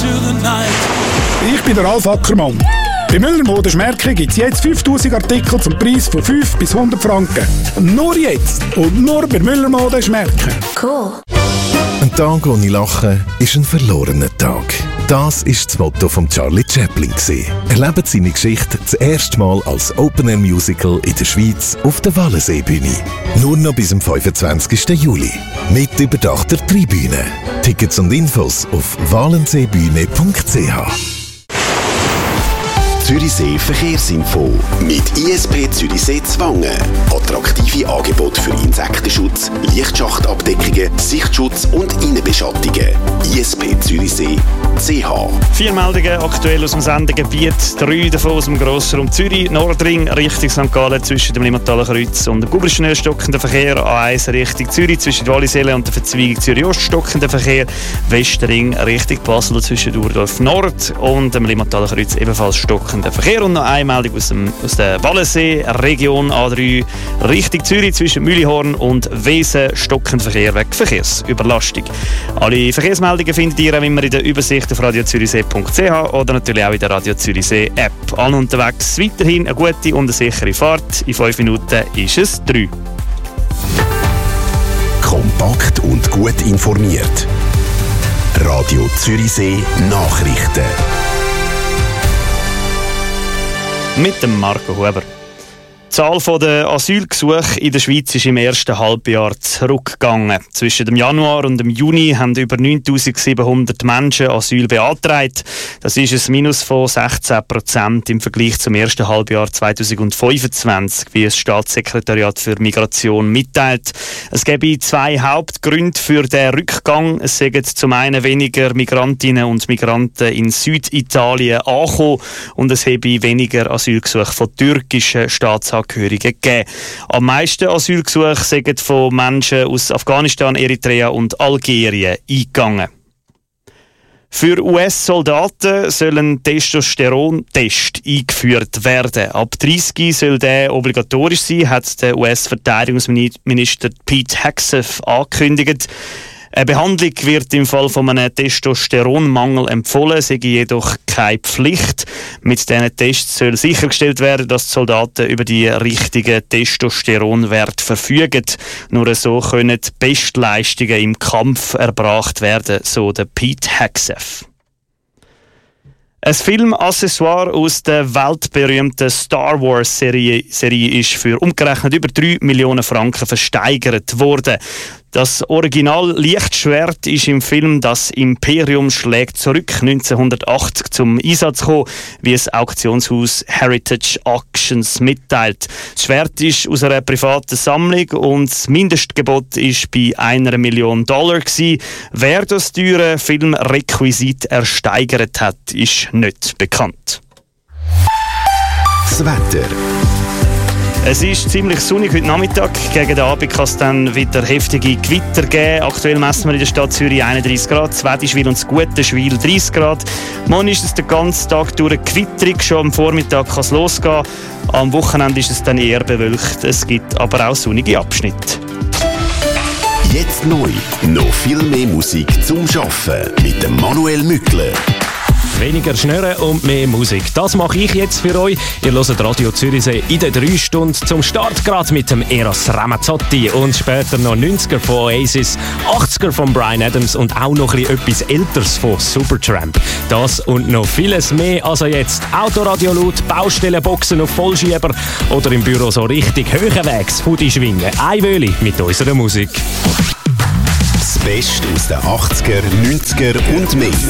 Ich bin der Ralf Ackermann. Bei Müller Modenschmärkli gibt es jetzt 5000 Artikel zum Preis von 5 bis 100 Franken. Nur jetzt und nur bei Müller Modenschmärkli. Cool. Ein Tag ohne Lachen ist ein verlorener Tag. Das war das Motto von Charlie Chaplin. Erlebt seine Geschichte das erste Mal als Open-Air-Musical in der Schweiz auf der Wallenseebühne. Nur noch bis zum 25. Juli. Mit überdachter Tribüne. Tickets und Infos auf wallenseebühne.ch. Zürichsee Verkehrsinfo mit ISP Zürichsee Zwangen. Attraktive Angebote für Insektenschutz, Lichtschachtabdeckungen, Sichtschutz und Innenbeschattungen. ISP Zürichsee CH. 4 Meldungen aktuell aus dem Sendegebiet, 3 davon aus dem Grossraum Zürich. Nordring Richtung St. Gallen zwischen dem Limmatalenkreuz und dem Guberschnür stockender Verkehr. A1 Richtung Zürich zwischen Wallisellen und der Verzweigung Zürich-Ost stockender Verkehr. Westring Richtung Basel zwischen Urdorf Nord und dem Limmatalenkreuz ebenfalls stockender Verkehr. Und noch eine Meldung aus der Wallensee-Region A3 Richtung Zürich zwischen Mühlihorn und Wesen stockender Verkehr wegen Verkehrsüberlastung. Alle Verkehrsmeldungen findet ihr auch immer in der Übersicht auf radiozürichsee.ch oder natürlich auch in der Radio Zürichsee App. Allen unterwegs weiterhin eine gute und eine sichere Fahrt. In 5 Minuten ist es 3. Kompakt und gut informiert. Radio Zürichsee Nachrichten. Mit dem Marco Huber. Die Zahl der Asylgesuche in der Schweiz ist im ersten Halbjahr zurückgegangen. Zwischen dem Januar und dem Juni haben über 9700 Menschen Asyl beantragt. Das ist ein Minus von 16% im Vergleich zum ersten Halbjahr 2025, wie das Staatssekretariat für Migration mitteilt. Es gäbe 2 Hauptgründe für den Rückgang. Es seien zum einen weniger Migrantinnen und Migranten in Süditalien angekommen und es habe weniger Asylgesuche von türkischen Staatsangehörigen gegeben. Am meisten Asylgesuche sind von Menschen aus Afghanistan, Eritrea und Algerien eingegangen. Für US-Soldaten soll ein Testosteron-Test eingeführt werden. Ab 30 soll der obligatorisch sein, hat der US-Verteidigungsminister Pete Hegseth angekündigt. Eine Behandlung wird im Fall von einem Testosteronmangel empfohlen, sei jedoch keine Pflicht. Mit diesen Tests soll sichergestellt werden, dass die Soldaten über die richtigen Testosteronwerte verfügen. Nur so können die Bestleistungen im Kampf erbracht werden, so der Pete Hegseth. Ein Filmaccessoire aus der weltberühmten Star Wars Serie ist für umgerechnet über 3 Millionen Franken versteigert worden. Das Original-Lichtschwert ist im Film «Das Imperium schlägt zurück» 1980 zum Einsatz gekommen, wie das Auktionshaus Heritage Auctions mitteilt. Das Schwert ist aus einer privaten Sammlung und das Mindestgebot war bei $1 Million gewesen. Wer das teure Filmrequisit ersteigert hat, ist nicht bekannt. Das Wetter. Es ist ziemlich sonnig heute Nachmittag. Gegen den Abend kann es dann wieder heftige Gewitter geben. Aktuell messen wir in der Stadt Zürich 31 Grad, Zwedischwil und Gutenschwil 30 Grad. Morgen ist es den ganzen Tag durch gewitterig. Schon am Vormittag kann es losgehen. Am Wochenende ist es dann eher bewölkt. Es gibt aber auch sonnige Abschnitte. Jetzt neu. Noch viel mehr Musik zum Arbeiten mit dem Manuel Mückler. Weniger Schnurren und mehr Musik. Das mache ich jetzt für euch. Ihr hört Radio Zürichsee in den 3 Stunden zum Start gerade mit dem Eros Ramazzotti und später noch 90er von Oasis, 80er von Bryan Adams und auch noch etwas Älteres von Supertramp. Das und noch vieles mehr. Also jetzt Autoradio laut, Baustellenboxen auf Vollschieber oder im Büro so richtig höhenwegs Hoodie schwingen. Ein Wöli mit unserer Musik. Das Beste aus den 80er, 90er und mehr.